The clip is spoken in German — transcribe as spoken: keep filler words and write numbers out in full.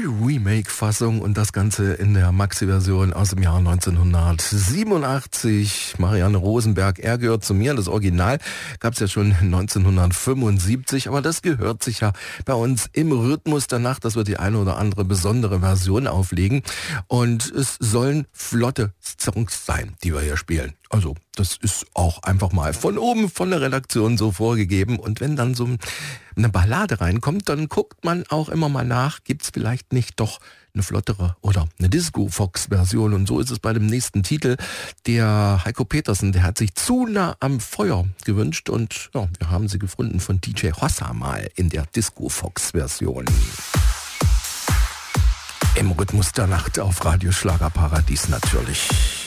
Remake-Fassung und das Ganze in der Maxi-Version aus dem Jahr neunzehnhundertsiebenundachtzig. Marianne Rosenberg, er gehört zu mir. Das Original gab es ja schon neunzehnhundertfünfundsiebzig, aber das gehört sich ja bei uns im Rhythmus danach, dass wir die eine oder andere besondere Version auflegen. Und es sollen flotte Songs sein, die wir hier spielen. Also das ist auch einfach mal von oben von der Redaktion so vorgegeben. Und wenn dann so eine Ballade reinkommt, dann guckt man auch immer mal nach, gibt es vielleicht nicht doch eine flottere oder eine Disco-Fox-Version. Und so ist es bei dem nächsten Titel. Der Heiko Petersen, der hat sich Zu nah am Feuer gewünscht und ja, wir haben sie gefunden von D J Hossa mal in der Disco-Fox-Version. Im Rhythmus der Nacht auf Radio Schlagerparadies natürlich.